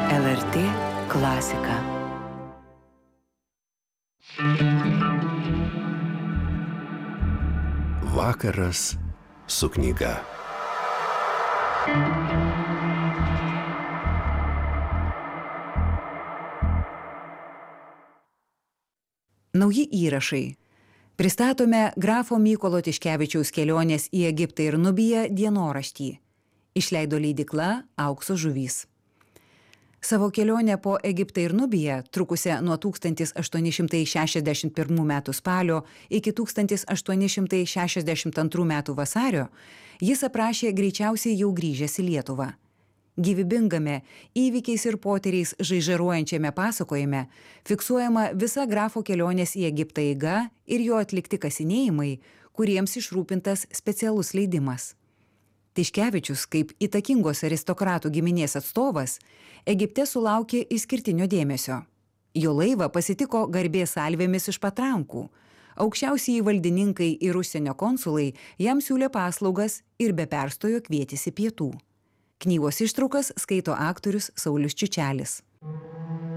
LRT klasika. Vakaras su knyga. Nauji įrašai. Pristatome grafo Mykolo Tiškevičiaus kelionės į Egiptą ir Nubiją dienoraštį. Išleido leidykla Aukso žuvys. Savo kelionę po Egiptą ir Nubiją, trukusią nuo 1861 metų spalio iki 1862 metų vasario, jis aprašė greičiausiai jau grįžęs į Lietuvą. Gyvybingame, įvykiais ir potyriais žaižaruojančiame pasakojime fiksuojama visa grafo kelionės į Egiptą eiga ir jo atlikti kasinėjimai, kuriems išrūpintas specialus leidimas. Tiškevičius, kaip įtakingos aristokratų giminės atstovas, Egipte sulaukė išskirtinio dėmesio. Jo laivą pasitiko garbės salvėmis iš patrankų. Aukščiausieji valdininkai ir užsienio konsulai jam siūlė paslaugas ir be perstojo kvietėsi pietų. Knygos ištraukas skaito aktorius Saulius Čiučelis.